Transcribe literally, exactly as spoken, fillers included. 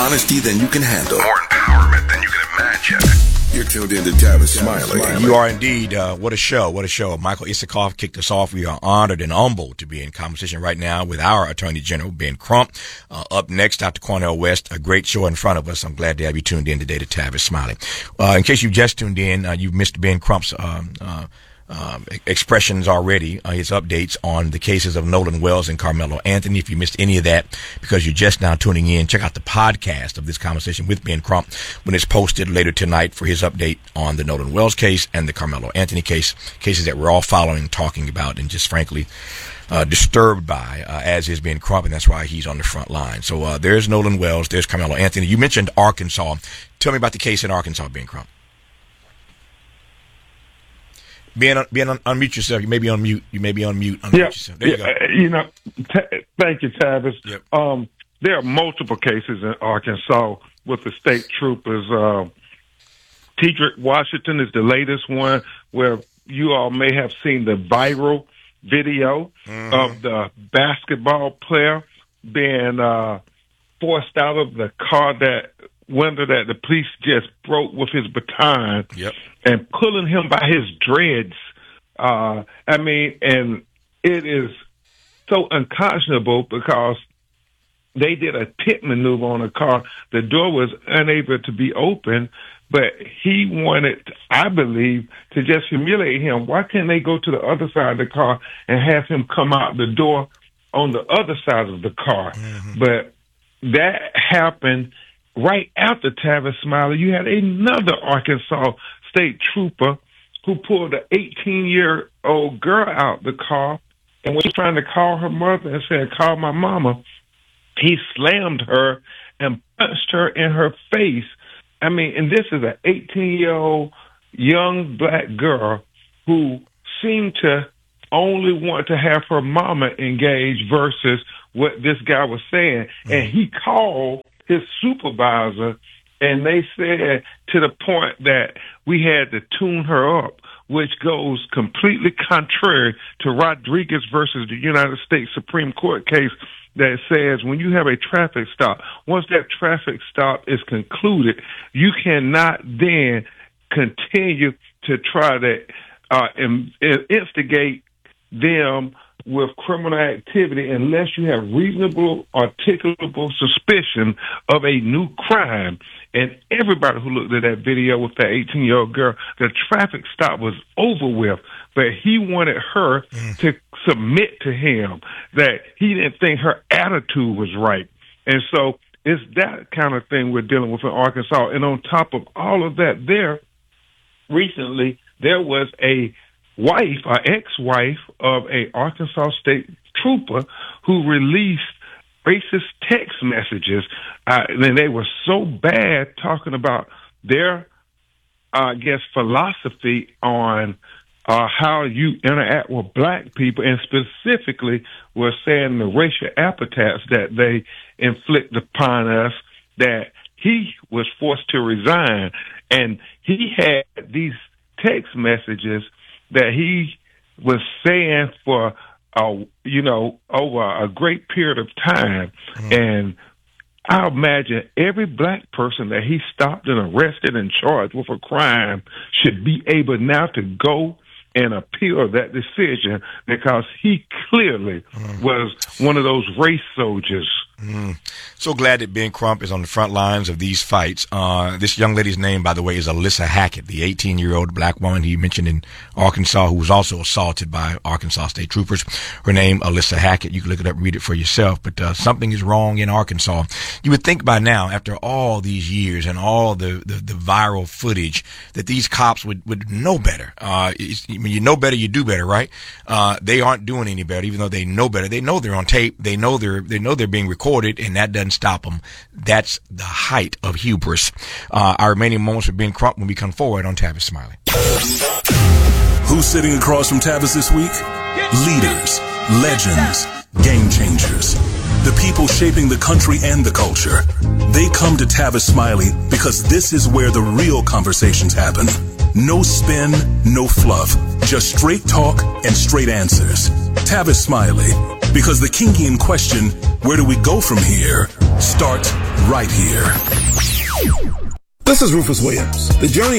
honesty than you can handle. More empowerment than you can imagine. You're tuned in to Tavis Smiley. You are indeed. Uh, what a show. What a show. Michael Isikoff kicked us off. We are honored and humbled to be in conversation right now with our Attorney General, Ben Crump. Uh, up next, Doctor Cornel West. A great show in front of us. I'm glad to have you tuned in today to Tavis Smiley. Uh, in case you've just tuned in, uh, you've missed Ben Crump's um, uh, Um, expressions already, uh, his updates on the cases of Nolan Wells and Carmelo Anthony. If you missed any of that because you're just now tuning in, check out the podcast of this conversation with Ben Crump when it's posted later tonight for his update on the Nolan Wells case and the Carmelo Anthony case, cases that we're all following, talking about, and just frankly uh, disturbed by, uh, as is Ben Crump, and that's why he's on the front line. So uh, there's Nolan Wells, there's Carmelo Anthony. You mentioned Arkansas. Tell me about the case in Arkansas, Ben Crump. Being, un, being un, unmute yourself. You may be on mute. You may be on mute. Unmute yeah, yourself. There yeah, you go. You know, t- thank you, Tavis. Yep. Um, there are multiple cases in Arkansas with the state troopers. Uh, Tedrick Washington is the latest one where you all may have seen the viral video mm-hmm. of the basketball player being uh, forced out of the car that window that the police just broke with his baton yep. and pulling him by his dreads. Uh, I mean, and it is so unconscionable because they did a pit maneuver on the car. The door was unable to be opened, but he wanted, I believe, to just humiliate him. Why can't they go to the other side of the car and have him come out the door on the other side of the car? Mm-hmm. But that happened right after Tavis Smiley. You had another Arkansas state trooper who pulled an eighteen-year-old girl out the car, and was trying to call her mother and said, call my mama. He slammed her and punched her in her face. I mean, and this is an eighteen-year-old young black girl who seemed to only want to have her mama engaged versus what this guy was saying. Mm-hmm. And he called his supervisor, and they said to the point that we had to tune her up, which goes completely contrary to Rodriguez versus the United States Supreme Court case that says when you have a traffic stop, once that traffic stop is concluded, you cannot then continue to try to uh, instigate them with criminal activity unless you have reasonable, articulable suspicion of a new crime. And everybody who looked at that video with that eighteen-year-old girl, the traffic stop was over with, but he wanted her mm. to submit to him, that he didn't think her attitude was right. And so it's that kind of thing we're dealing with in Arkansas. And on top of all of that, there, recently, there was a wife, or ex-wife of a Arkansas state trooper who released racist text messages. Uh, and they were so bad, talking about their, uh, I guess, philosophy on uh, how you interact with black people, and specifically was saying the racial epithets that they inflict upon us, that he was forced to resign. And he had these text messages that he was saying for, uh, you know, over a great period of time. Mm-hmm. And I imagine every black person that he stopped and arrested and charged with a crime should be able now to go and appeal that decision, because he clearly mm. was one of those race soldiers. Mm. So glad that Ben Crump is on the front lines of these fights. Uh, this young lady's name, by the way, is Alyssa Hackett, the eighteen-year-old black woman he mentioned in Arkansas who was also assaulted by Arkansas state troopers. Her name, Alyssa Hackett. You can look it up and read it for yourself. But uh, something is wrong in Arkansas. You would think by now, after all these years and all the, the, the viral footage, that these cops would, would know better. Uh, when you know better, you do better, right? Uh, they aren't doing any better, even though they know better. They know they're on tape. They know they're they know they're being recorded. And that doesn't stop them. That's the height of hubris. Uh, our remaining moments with Ben Crump when we come forward on Tavis Smiley. Who's sitting across from Tavis this week? Leaders, legends, game changers. The people shaping the country and the culture. They come to Tavis Smiley because this is where the real conversations happen. No spin, no fluff. Just straight talk and straight answers. Tavis Smiley, Because the Kingian question, where do we go from here, starts right here. This is Rufus Williams. The journey